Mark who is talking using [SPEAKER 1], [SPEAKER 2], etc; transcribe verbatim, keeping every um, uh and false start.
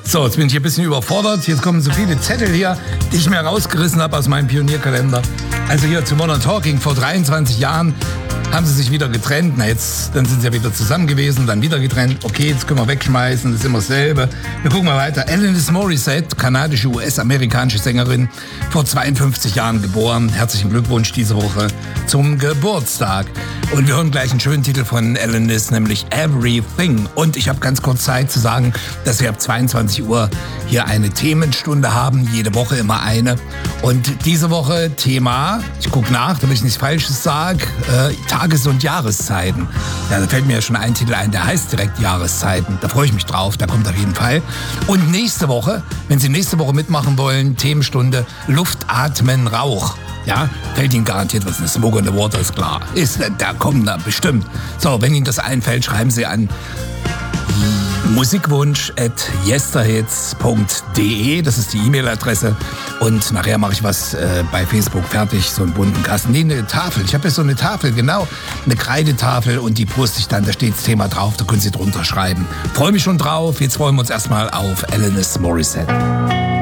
[SPEAKER 1] So, jetzt bin ich ein bisschen überfordert. Jetzt kommen so viele Zettel hier, die ich mir rausgerissen habe aus meinem Pionierkalender. Also hier zu Modern Talking vor dreiundzwanzig Jahren haben sie sich wieder getrennt. Na jetzt, dann sind sie ja wieder zusammen gewesen, dann wieder getrennt. Okay, jetzt können wir wegschmeißen, das ist immer dasselbe. Wir gucken mal weiter. Alanis Morissette, kanadische U S-amerikanische Sängerin, vor zweiundfünfzig Jahren geboren. Herzlichen Glückwunsch diese Woche zum Geburtstag. Und wir hören gleich einen schönen Titel von Alanis, nämlich Everything. Und ich habe ganz kurz Zeit zu sagen, dass wir ab zweiundzwanzig Uhr hier eine Themenstunde haben, jede Woche immer eine. Und diese Woche Thema, ich gucke nach, damit ich nichts Falsches sage, äh, Tages- und Jahreszeiten. Ja, da fällt mir ja schon ein Titel ein, der heißt direkt Jahreszeiten. Da freue ich mich drauf, der kommt auf jeden Fall. Und nächste Woche, wenn Sie nächste Woche mitmachen wollen, Themenstunde Luft, Atmen, Rauch. Ja, fällt Ihnen garantiert was, eine Smoke on the Water ist klar. Ist, da kommen da bestimmt. So, wenn Ihnen das einfällt, schreiben Sie an musikwunsch at yesterhits punkt de, das ist die E-Mail-Adresse. Und nachher mache ich was äh, bei Facebook fertig, so einen bunten Kasten. Nee, eine Tafel. Ich habe jetzt so eine Tafel, genau, eine Kreidetafel und die poste ich dann, da steht das Thema drauf, da können Sie drunter schreiben. Freue mich schon drauf. Jetzt freuen wir uns erstmal auf Alanis Morissette.